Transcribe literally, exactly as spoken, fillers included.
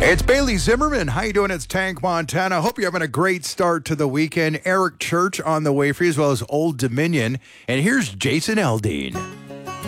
It's Bailey Zimmerman. How you doing? It's Tank Montana. Hope you're having a great start to the weekend. Eric Church on the way for you, as well as Old Dominion. And here's Jason Aldean.